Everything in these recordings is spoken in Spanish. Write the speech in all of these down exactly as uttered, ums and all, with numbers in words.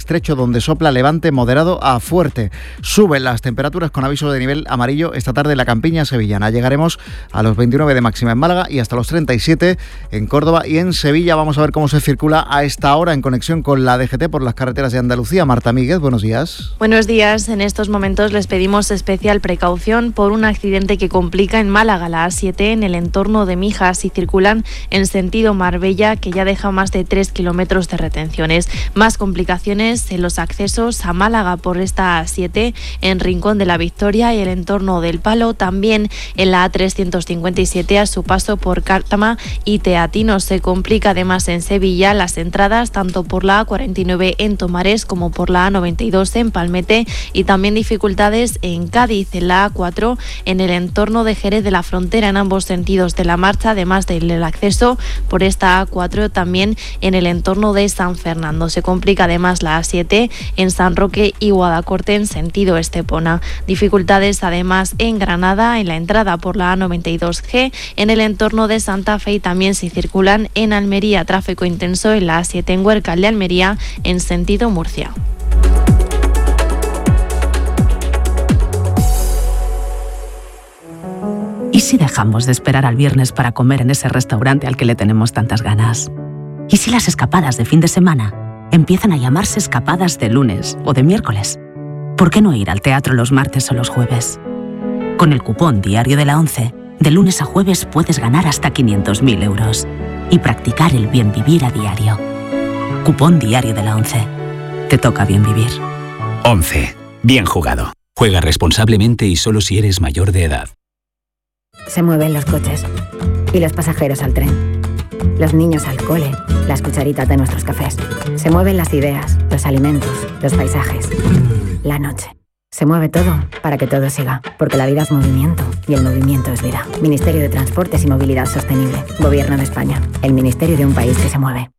estrecho, donde sopla levante moderado a fuerte. Suben las temperaturas con aviso de nivel amarillo esta tarde en la campiña sevillana. Llegaremos a los veintinueve de máxima en Málaga y hasta los treinta y siete en Córdoba y en Sevilla. Vamos a ver cómo se circula a esta hora en conexión con la D G T por las carreteras de Andalucía. Marta Míguez, buenos días. Buenos días. En estos momentos les pedimos especial precaución por un accidente que complica en Málaga la A siete en el entorno de Mijas y circulan en sentido Marbella, que ya deja más de tres kilómetros de retenciones. Más complicaciones en los accesos a Málaga por esta A siete en Rincón de la Victoria y el entorno del Palo, también en la A trescientos cincuenta y siete a su paso por Cártama y Teatino. Se complica además en Sevilla las entradas tanto por la A cuarenta y nueve en Tomares como por la A noventa y dos en Palmete, y también dificultades en Cádiz, en la A cuatro en el entorno de Jerez de la Frontera en ambos sentidos de la marcha, además del acceso por esta A cuatro también en el entorno de San Fernando. Se complica además la A siete en San Roque y Guadacorte en sentido Estepona. Dificultades además en Granada en la entrada por la A noventa y dos G en el entorno de Santa Fe, y también se circulan en Almería. Tráfico intenso en la A siete en Huércal de Almería en sentido Murcia. ¿Y si dejamos de esperar al viernes para comer en ese restaurante al que le tenemos tantas ganas? ¿Y si las escapadas de fin de semana empiezan a llamarse escapadas de lunes o de miércoles? ¿Por qué no ir al teatro los martes o los jueves? Con el cupón Diario de la ONCE, de lunes a jueves puedes ganar hasta quinientos mil euros y practicar el bien vivir a diario. Cupón Diario de la ONCE. Te toca bien vivir. ONCE. Bien jugado. Juega responsablemente y solo si eres mayor de edad. Se mueven los coches y los pasajeros al tren, los niños al cole, las cucharitas de nuestros cafés. Se mueven las ideas, los alimentos, los paisajes, la noche. Se mueve todo para que todo siga, porque la vida es movimiento y el movimiento es vida. Ministerio de Transportes y Movilidad Sostenible. Gobierno de España. El ministerio de un país que se mueve.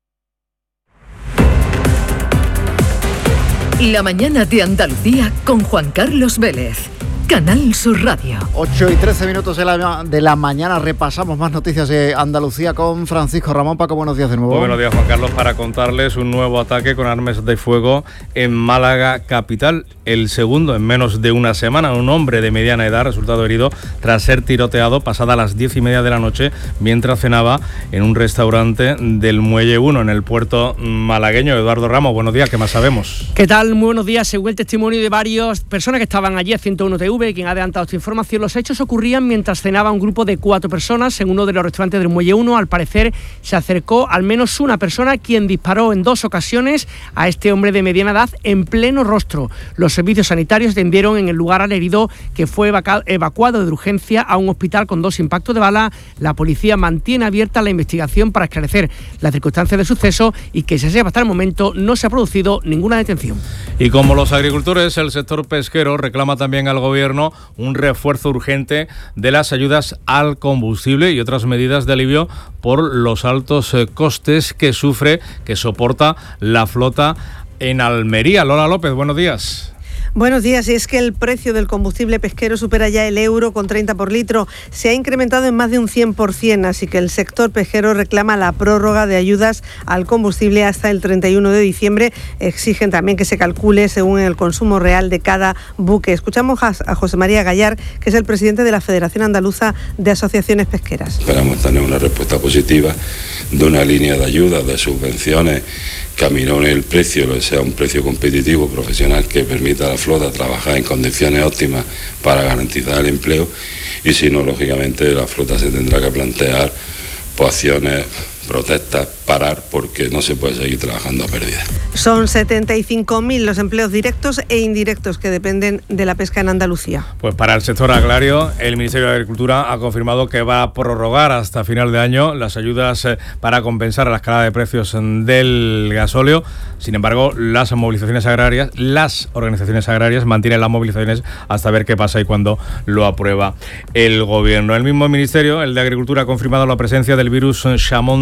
La mañana de Andalucía con Juan Carlos Vélez. Canal Sur Radio. ocho y trece minutos de la, de la mañana. Repasamos más noticias de Andalucía con Francisco Ramón. Paco, buenos días de nuevo. Muy buenos días, Juan Carlos, para contarles un nuevo ataque con armas de fuego en Málaga capital. El segundo en menos de una semana. Un hombre de mediana edad ha resultado herido tras ser tiroteado pasada las diez y media de la noche mientras cenaba en un restaurante del Muelle uno en el puerto malagueño. Eduardo Ramos, buenos días, ¿qué más sabemos? ¿Qué tal? Muy buenos días. Según el testimonio de varias personas que estaban allí a ciento uno T V, quien ha adelantado esta información, los hechos ocurrían mientras cenaba un grupo de cuatro personas en uno de los restaurantes del Muelle uno. Al parecer se acercó al menos una persona, quien disparó en dos ocasiones a este hombre de mediana edad en pleno rostro. Los servicios sanitarios atendieron en el lugar al herido, que fue evacu- evacuado de urgencia a un hospital con dos impactos de bala. La policía mantiene abierta la investigación para esclarecer las circunstancias del suceso y que se sepa hasta el momento no se ha producido ninguna detención. Y como los agricultores, el sector pesquero reclama también al gobierno un refuerzo urgente de las ayudas al combustible y otras medidas de alivio por los altos costes que sufre, que soporta la flota en Almería. Lola López, buenos días. Buenos días. Y es que el precio del combustible pesquero supera ya el euro con treinta por litro. Se ha incrementado en más de un cien por ciento, así que el sector pesquero reclama la prórroga de ayudas al combustible hasta el treinta y uno de diciembre. Exigen también que se calcule según el consumo real de cada buque. Escuchamos a José María Gallar, que es el presidente de la Federación Andaluza de Asociaciones Pesqueras. Esperamos tener una respuesta positiva de una línea de ayudas, de subvenciones, que aminore el precio, que sea un precio competitivo, profesional, que permita a la flota trabajar en condiciones óptimas para garantizar el empleo, y si no, lógicamente la flota se tendrá que plantear pues, acciones, protestas, parar, porque no se puede seguir trabajando a pérdida. Son setenta y cinco mil los empleos directos e indirectos que dependen de la pesca en Andalucía. Pues para el sector agrario, el Ministerio de Agricultura ha confirmado que va a prorrogar hasta final de año las ayudas para compensar la escalada de precios del gasóleo. Sin embargo, las movilizaciones agrarias, las organizaciones agrarias mantienen las movilizaciones hasta ver qué pasa y cuándo lo aprueba el gobierno. El mismo ministerio, el de Agricultura, ha confirmado la presencia del virus Chamonda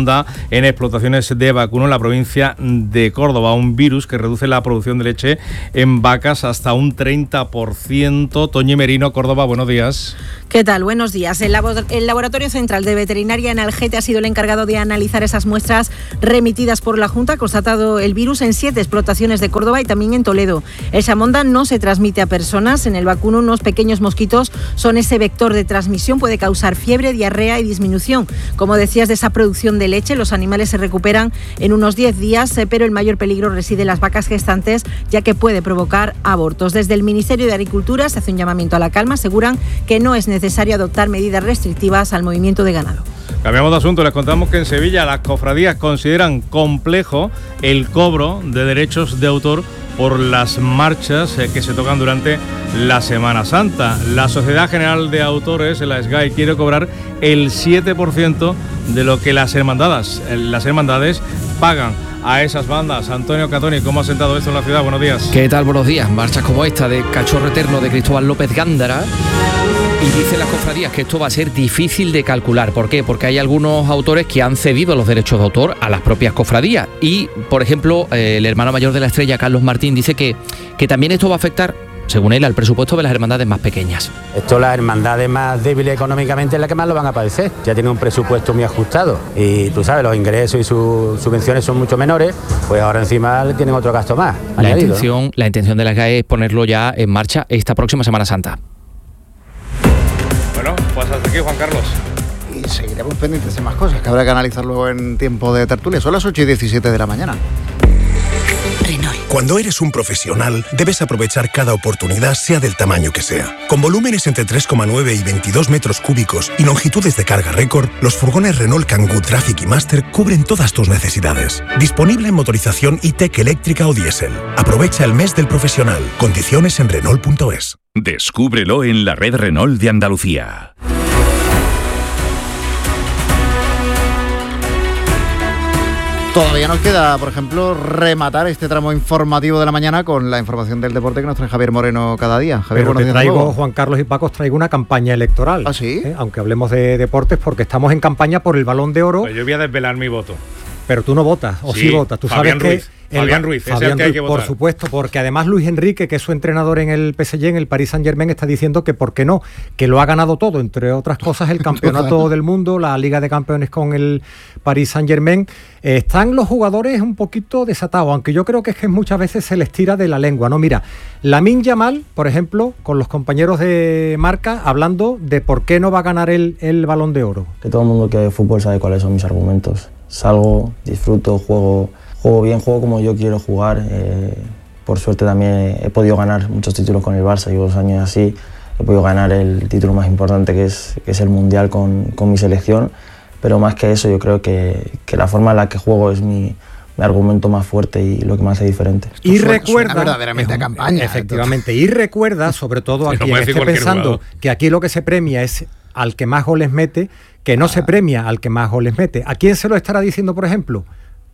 da en explotaciones de vacuno en la provincia de Córdoba, un virus que reduce la producción de leche en vacas hasta un treinta por ciento. Toñi Merino, Córdoba, buenos días. ¿Qué tal? Buenos días. El, labo- el Laboratorio Central de Veterinaria en Algete ha sido el encargado de analizar esas muestras remitidas por la Junta. Ha constatado el virus en siete explotaciones de Córdoba y también en Toledo. El Xamonda no se transmite a personas. En el vacuno, unos pequeños mosquitos son ese vector de transmisión. Puede causar fiebre, diarrea y disminución, como decías, de esa producción de leche. Los animales se recuperan en unos diez días, eh, pero el mayor peligro reside en las vacas gestantes, ya que puede provocar abortos. Desde el Ministerio de Agricultura se hace un llamamiento a la calma. Aseguran que no es necesario necesario adoptar medidas restrictivas al movimiento de ganado. Cambiamos de asunto, les contamos que en Sevilla las cofradías consideran complejo el cobro de derechos de autor por las marchas eh, que se tocan durante la Semana Santa. La Sociedad General de Autores, la S G A E, quiere cobrar el siete por ciento de lo que las hermandades, las hermandades pagan a esas bandas. Antonio Catoni, ¿cómo ha sentado esto en la ciudad? Buenos días. ¿Qué tal? Buenos días. Marchas como esta de Cachorro Eterno de Cristóbal López Gándara. Y dicen las cofradías que esto va a ser difícil de calcular. ¿Por qué? Porque hay algunos autores que han cedido los derechos de autor a las propias cofradías. Y, por ejemplo, eh, el hermano mayor de la Estrella, Carlos Martín, dice que, que también esto va a afectar, según él, al presupuesto de las hermandades más pequeñas. Esto, las hermandades más débiles económicamente, es la que más lo van a padecer. Ya tienen un presupuesto muy ajustado y tú sabes, los ingresos y sus subvenciones son mucho menores, pues ahora encima tienen otro gasto más. La añadido, intención, ¿no? La intención de la S G A E es ponerlo ya en marcha esta próxima Semana Santa. Bueno, pues hasta aquí, Juan Carlos. Y seguiremos pendientes de más cosas que habrá que analizar luego en tiempo de tertulia. Son las ocho y diecisiete de la mañana. Cuando eres un profesional, debes aprovechar cada oportunidad, sea del tamaño que sea. Con volúmenes entre tres coma nueve y veintidós metros cúbicos y longitudes de carga récord, los furgones Renault Kangoo Traffic y Master cubren todas tus necesidades. Disponible en motorización E-Tech eléctrica o diésel. Aprovecha el mes del profesional. Condiciones en Renault punto es. Descúbrelo en la red Renault de Andalucía. Todavía nos queda, por ejemplo, rematar este tramo informativo de la mañana con la información del deporte que nos trae Javier Moreno cada día. Javier, Pero te traigo, Juan Carlos y Paco, os traigo una campaña electoral. ¿Ah, sí? ¿Eh? Aunque hablemos de deportes, porque estamos en campaña por el Balón de Oro. Pues yo voy a desvelar mi voto. Pero tú no votas, o sí, sí votas. Tú Fabián sabes Ruiz. que el, Fabián Ruiz, Fabián es el que hay que Ruiz, votar. por supuesto, porque además Luis Enrique, que es su entrenador en el P S G, en el Paris Saint-Germain, está diciendo que por qué no, que lo ha ganado todo, entre otras cosas el campeonato del mundo, la Liga de Campeones con el Paris Saint-Germain. Eh, están los jugadores un poquito desatados, aunque yo creo que es que muchas veces se les tira de la lengua, ¿no? Mira, Lamine Yamal, por ejemplo, con los compañeros de Marca, hablando de por qué no va a ganar el, el Balón de Oro. Que todo el mundo que ve fútbol sabe cuáles son mis argumentos. Salgo, disfruto, juego, juego bien, juego como yo quiero jugar. Eh, por suerte también he podido ganar muchos títulos con el Barça, llevo dos años así. He podido ganar el título más importante que es, que es el Mundial con, con mi selección. Pero más que eso, yo creo que, que la forma en la que juego es mi, mi argumento más fuerte y lo que me hace diferente. Y suena, recuerda, suena verdaderamente a campaña. Efectivamente, y recuerda, sobre todo a no quien esté pensando jugador. Que aquí lo que se premia es al que más goles mete, que no ah. se premia al que más goles mete. ¿A quién se lo estará diciendo, por ejemplo?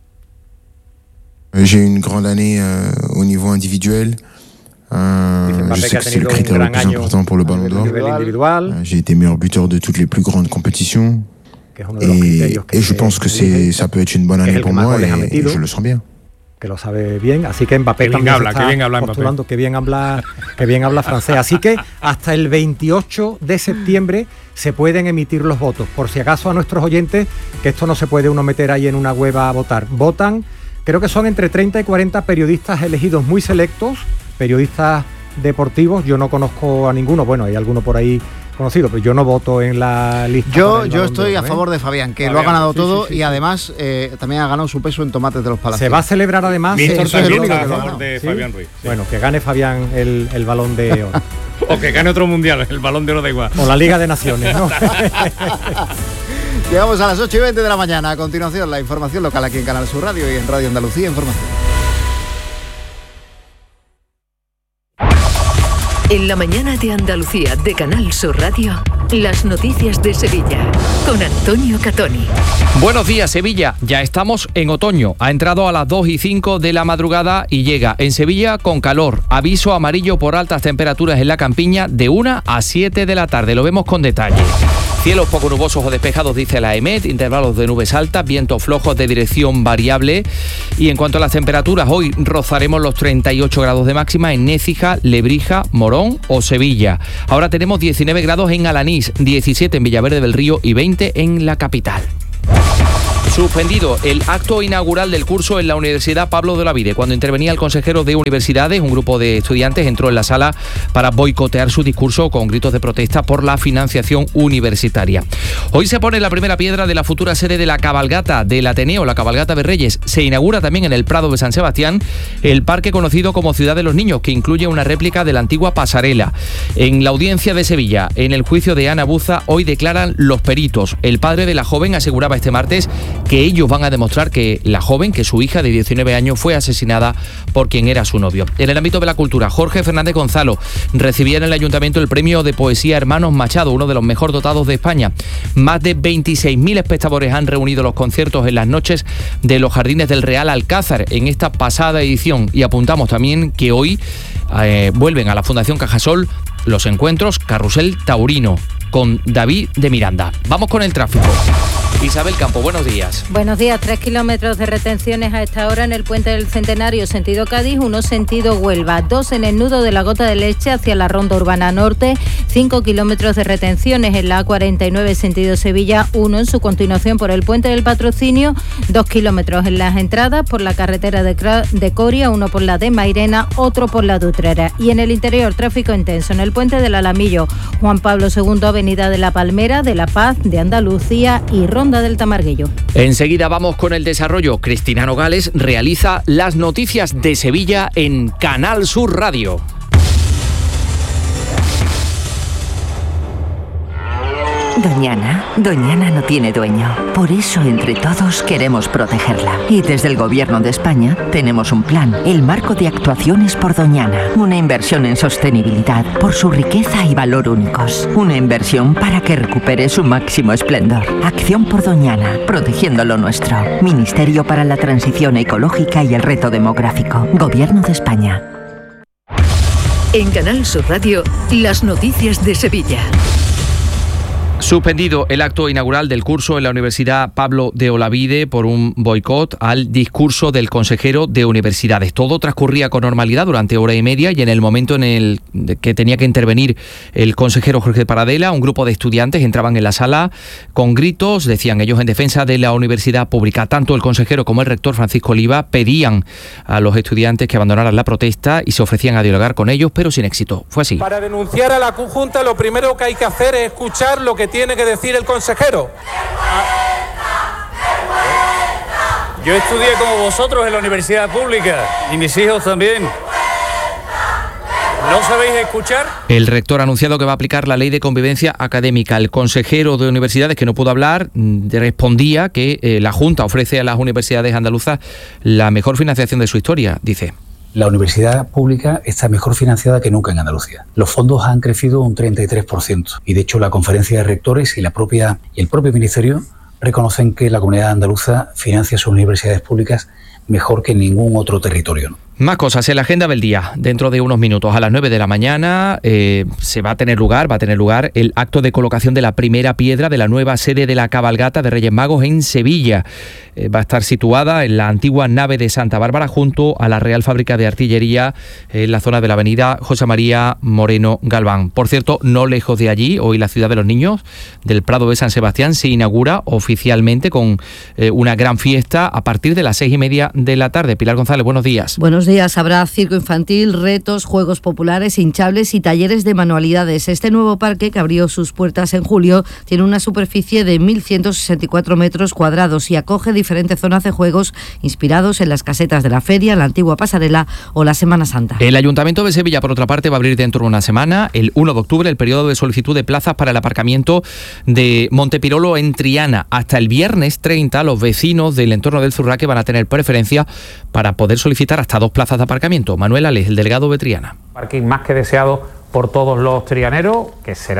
J'ai une grande année euh, au niveau individuel. Euh, je sais que c'est le critère le plus important pour le Ballon d'Or. Euh, j'ai été meilleur buteur de toutes les plus grandes compétitions. Et, et je pense que c'est, ça peut être une bonne année pour moi et, et je le sens bien. Que lo sabe bien, así que Mbappé también habla, está que bien habla postulando, que bien habla, que bien habla francés. Así que hasta el veintiocho de septiembre se pueden emitir los votos. Por si acaso a nuestros oyentes, que esto no se puede uno meter ahí en una web a votar. Votan, creo que son entre treinta y cuarenta periodistas elegidos muy selectos, periodistas deportivos. Yo no conozco a ninguno, bueno, hay alguno por ahí conocido, pero yo no voto en la lista. Yo, yo estoy a favor de Fabián, que Fabián, lo ha ganado sí, todo sí, sí, y además eh, también ha ganado su peso en tomates de los Palacios. Se va a celebrar además. Víctor eso también es está a favor de ¿sí? Fabián Ruiz. Sí. Bueno, que gane Fabián el, el Balón de Oro. O que gane otro mundial, el Balón de Oro da igual. O la Liga de Naciones, ¿no? Llegamos a las ocho y veinte de la mañana. A continuación, la información local aquí en Canal Sur Radio y en Radio Andalucía Información. En la mañana de Andalucía de Canal Sur Radio, las noticias de Sevilla con Antonio Catoni. Buenos días, Sevilla. Ya estamos en otoño. Ha entrado a las dos y cinco de la madrugada y llega en Sevilla con calor. Aviso amarillo por altas temperaturas en la campiña de una a siete de la tarde. Lo vemos con detalle. Cielos poco nubosos o despejados, dice la EMET, intervalos de nubes altas, vientos flojos de dirección variable. Y en cuanto a las temperaturas, hoy rozaremos los treinta y ocho grados de máxima en Écija, Lebrija, Morón o Sevilla. Ahora tenemos diecinueve grados en Alanís, diecisiete en Villaverde del Río y veinte en la capital. Suspendido el acto inaugural del curso en la Universidad Pablo de Olavide. Cuando intervenía el consejero de Universidades, un grupo de estudiantes entró en la sala para boicotear su discurso con gritos de protesta por la financiación universitaria. Hoy se pone la primera piedra de la futura sede de la cabalgata del Ateneo, la cabalgata de Reyes. Se inaugura también en el Prado de San Sebastián el parque conocido como Ciudad de los Niños, que incluye una réplica de la antigua pasarela. En la audiencia de Sevilla, en el juicio de Ana Buza, hoy declaran los peritos. El padre de la joven aseguraba este martes que ellos van a demostrar que la joven, que su hija de diecinueve años, fue asesinada por quien era su novio. En el ámbito de la cultura, Jorge Fernández Gonzalo recibía en el Ayuntamiento el premio de poesía Hermanos Machado, uno de los mejor dotados de España. Más de veintiséis mil espectadores han reunido los conciertos en las noches de los Jardines del Real Alcázar en esta pasada edición. Y apuntamos también que hoy eh, vuelven a la Fundación Cajasol los encuentros Carrusel Taurino con David de Miranda. Vamos con el tráfico. Isabel Campo, buenos días. Buenos días. Tres kilómetros de retenciones a esta hora en el Puente del Centenario, sentido Cádiz, uno sentido Huelva, dos en el nudo de la Gota de Leche hacia la Ronda Urbana Norte, cinco kilómetros de retenciones en la A cuarenta y nueve, sentido Sevilla, uno en su continuación por el Puente del Patrocinio, dos kilómetros en las entradas por la carretera de, de Coria, uno por la de Mairena, otro por la de Utrera. Y en el interior, tráfico intenso en el Puente del Alamillo, Juan Pablo segundo, Avenida de la Palmera, de La Paz, de Andalucía y Ronda del Tamarguillo. Enseguida vamos con el desarrollo. Cristina Nogales realiza las noticias de Sevilla en Canal Sur Radio. Doñana, Doñana no tiene dueño. Por eso, entre todos, queremos protegerla. Y desde el Gobierno de España tenemos un plan, el Marco de Actuaciones por Doñana. Una inversión en sostenibilidad por su riqueza y valor únicos. Una inversión para que recupere su máximo esplendor. Acción por Doñana, protegiendo lo nuestro. Ministerio para la Transición Ecológica y el Reto Demográfico. Gobierno de España. En Canal Sur Radio, las noticias de Sevilla. Suspendido el acto inaugural del curso en la Universidad Pablo de Olavide por un boicot al discurso del consejero de Universidades. Todo transcurría con normalidad durante hora y media y en el momento en el que tenía que intervenir el consejero Jorge Paradela, un grupo de estudiantes entraban en la sala con gritos, decían ellos, en defensa de la universidad pública. Tanto el consejero como el rector Francisco Oliva pedían a los estudiantes que abandonaran la protesta y se ofrecían a dialogar con ellos, pero sin éxito. Fue así. Para denunciar a la Junta, lo primero que hay que hacer es escuchar lo que tiene que decir el consejero. Yo estudié como vosotros en la universidad pública y mis hijos también. ¿No sabéis escuchar? El rector ha anunciado que va a aplicar la ley de convivencia académica. El consejero de universidades, que no pudo hablar, respondía que eh, la Junta ofrece a las universidades andaluzas la mejor financiación de su historia, dice. La universidad pública está mejor financiada que nunca en Andalucía. Los fondos han crecido un treinta y tres por ciento y de hecho la conferencia de rectores y, la propia, y el propio ministerio reconocen que la comunidad andaluza financia sus universidades públicas mejor que en ningún otro territorio. Más cosas en la agenda del día. Dentro de unos minutos, a las nueve de la mañana, eh, se va a tener lugar, va a tener lugar el acto de colocación de la primera piedra de la nueva sede de la cabalgata de Reyes Magos en Sevilla. Eh, va a estar situada en la antigua nave de Santa Bárbara, junto a la Real Fábrica de Artillería, en la zona de la avenida José María Moreno Galván. Por cierto, no lejos de allí, hoy la Ciudad de los Niños del Prado de San Sebastián se inaugura oficialmente con eh, una gran fiesta a partir de las seis y media de la tarde. Pilar González, buenos días. Buenos días. Habrá circo infantil, retos, juegos populares, hinchables y talleres de manualidades. Este nuevo parque, que abrió sus puertas en julio, tiene una superficie de mil ciento sesenta y cuatro metros cuadrados y acoge diferentes zonas de juegos inspirados en las casetas de la feria, la antigua pasarela o la Semana Santa. El Ayuntamiento de Sevilla, por otra parte, va a abrir dentro de una semana, el uno de octubre, el periodo de solicitud de plazas para el aparcamiento de Montepirolo en Triana. Hasta el viernes treinta, los vecinos del entorno del Zurraque van a tener preferencia para poder solicitar hasta dos plazas de aparcamiento. Manuel Ales, el delegado de Triana. Parking más que deseado por todos los trianeros, que será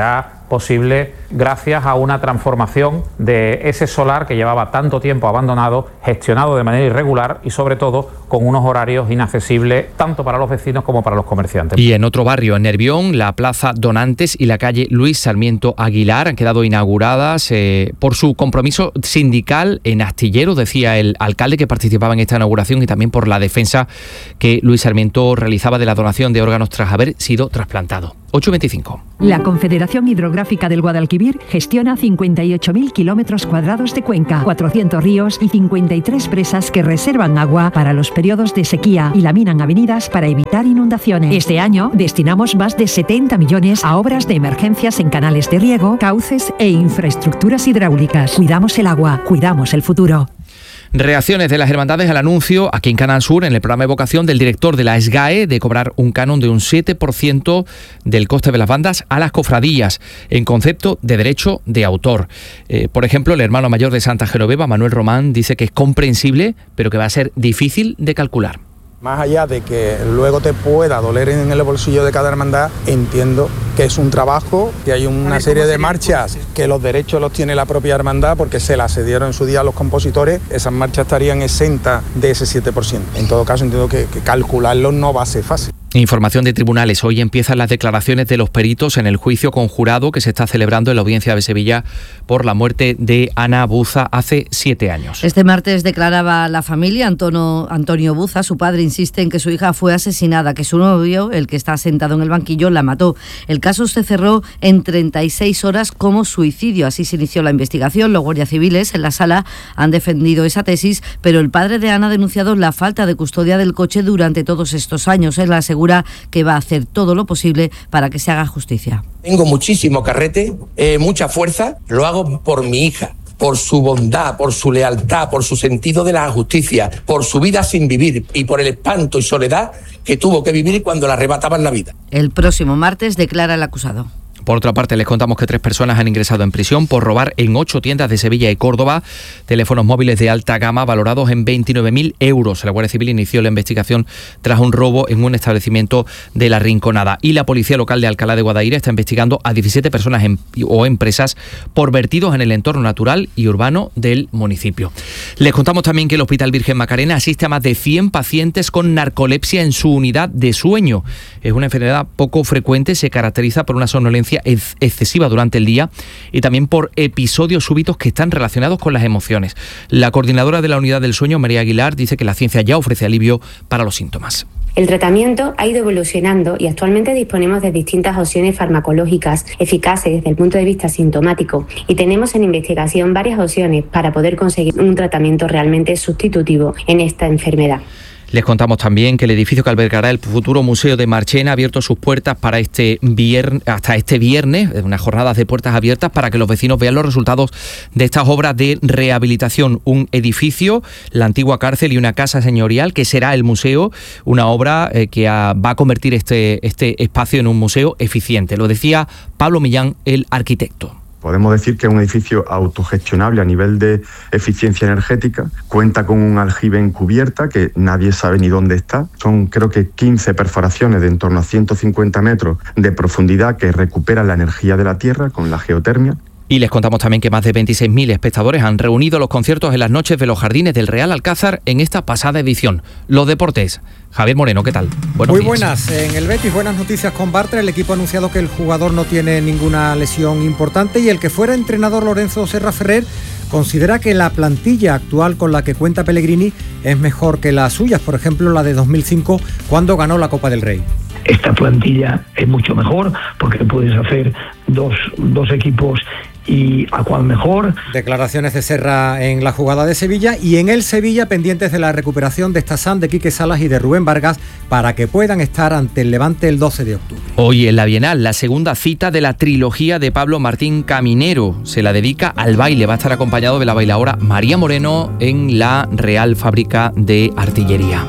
posible gracias a una transformación de ese solar que llevaba tanto tiempo abandonado, gestionado de manera irregular y sobre todo con unos horarios inaccesibles tanto para los vecinos como para los comerciantes. Y en otro barrio, en Nervión, la Plaza Donantes y la calle Luis Sarmiento Aguilar han quedado inauguradas eh, por su compromiso sindical en astilleros, decía el alcalde que participaba en esta inauguración, y también por la defensa que Luis Sarmiento realizaba de la donación de órganos tras haber sido trasplantado. ocho veinticinco. La Confederación Hidrográfica del Guadalquivir gestiona cincuenta y ocho mil kilómetros cuadrados de cuenca, cuatrocientos ríos y cincuenta y tres presas que reservan agua para los periodos de sequía y laminan avenidas para evitar inundaciones. Este año destinamos más de setenta millones a obras de emergencias en canales de riego, cauces e infraestructuras hidráulicas. Cuidamos el agua, cuidamos el futuro. Reacciones de las hermandades al anuncio aquí en Canal Sur, en el programa de vocación del director de la S G A E, de cobrar un canon de un siete por ciento del coste de las bandas a las cofradías, en concepto de derecho de autor. Eh, por ejemplo, el hermano mayor de Santa Genoveva, Manuel Román, dice que es comprensible, pero que va a ser difícil de calcular. Más allá de que luego te pueda doler en el bolsillo de cada hermandad, entiendo que es un trabajo, que hay una serie de marchas que los derechos los tiene la propia hermandad porque se las cedieron en su día a los compositores. Esas marchas estarían exentas de ese siete por ciento. En todo caso, entiendo que, que calcularlo no va a ser fácil. Información de tribunales. Hoy empiezan las declaraciones de los peritos en el juicio conjurado que se está celebrando en la audiencia de Sevilla por la muerte de Ana Buza hace siete años. Este martes declaraba la familia. Antonio, Antonio Buza, su padre, insiste en que su hija fue asesinada, que su novio, el que está sentado en el banquillo, la mató. El caso se cerró en treinta y seis horas como suicidio. Así se inició la investigación. Los guardias civiles en la sala han defendido esa tesis, pero el padre de Ana ha denunciado la falta de custodia del coche durante todos estos años. Él asegura que va a hacer todo lo posible para que se haga justicia. Tengo muchísimo carrete, eh, mucha fuerza, lo hago por mi hija, por su bondad, por su lealtad, por su sentido de la justicia, por su vida sin vivir y por el espanto y soledad que tuvo que vivir cuando le arrebataban la vida. El próximo martes declara el acusado. Por otra parte, les contamos que tres personas han ingresado en prisión por robar en ocho tiendas de Sevilla y Córdoba teléfonos móviles de alta gama valorados en veintinueve mil euros. La Guardia Civil inició la investigación tras un robo en un establecimiento de La Rinconada. Y la Policía Local de Alcalá de Guadaira está investigando a diecisiete personas en, o empresas por vertidos en el entorno natural y urbano del municipio. Les contamos también que el Hospital Virgen Macarena asiste a más de cien pacientes con narcolepsia en su unidad de sueño. Es una enfermedad poco frecuente, se caracteriza por una somnolencia excesiva durante el día y también por episodios súbitos que están relacionados con las emociones. La coordinadora de la unidad del sueño, María Aguilar, dice que la ciencia ya ofrece alivio para los síntomas. El tratamiento ha ido evolucionando y actualmente disponemos de distintas opciones farmacológicas eficaces desde el punto de vista sintomático y tenemos en investigación varias opciones para poder conseguir un tratamiento realmente sustitutivo en esta enfermedad. Les contamos también que el edificio que albergará el futuro Museo de Marchena ha abierto sus puertas para este viernes, hasta este viernes, unas jornadas de puertas abiertas para que los vecinos vean los resultados de estas obras de rehabilitación. Un edificio, la antigua cárcel y una casa señorial que será el museo, una obra eh, que a, va a convertir este, este espacio en un museo eficiente. Lo decía Pablo Millán, el arquitecto. Podemos decir que es un edificio autogestionable a nivel de eficiencia energética, cuenta con un aljibe en cubierta que nadie sabe ni dónde está. Son creo que quince perforaciones de en torno a ciento cincuenta metros de profundidad que recuperan la energía de la tierra con la geotermia. Y les contamos también que más de veintiséis mil espectadores han reunido los conciertos en las noches de los jardines del Real Alcázar en esta pasada edición. Los deportes. Javier Moreno, ¿qué tal? Buenos Muy días. Buenas. En el Betis, buenas noticias con Bartra. El equipo ha anunciado que el jugador no tiene ninguna lesión importante y el que fuera entrenador Lorenzo Serra Ferrer considera que la plantilla actual con la que cuenta Pellegrini es mejor que las suyas, por ejemplo la de dos mil cinco cuando ganó la Copa del Rey. Esta plantilla es mucho mejor porque puedes hacer dos, dos equipos y a cuál mejor. Declaraciones de Serra en la jugada de Sevilla y en el Sevilla pendientes de la recuperación de Stazán, de Quique Salas y de Rubén Vargas para que puedan estar ante el Levante el doce de octubre. Hoy en la Bienal, la segunda cita de la trilogía de Pablo Martín Caminero. Se la dedica al baile. Va a estar acompañado de la bailaora María Moreno en la Real Fábrica de Artillería.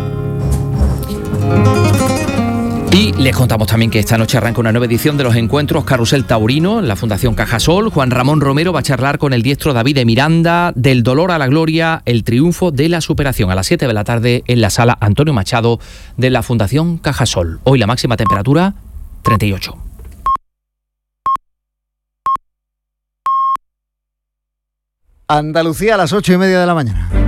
Y les contamos también que esta noche arranca una nueva edición de los encuentros Carrusel Taurino en la Fundación Cajasol. Juan Ramón Romero va a charlar con el diestro David de Miranda del dolor a la gloria, el triunfo de la superación, a las siete de la tarde en la sala Antonio Machado de la Fundación Cajasol. Hoy la máxima temperatura treinta y ocho. Andalucía a las ocho y media de la mañana.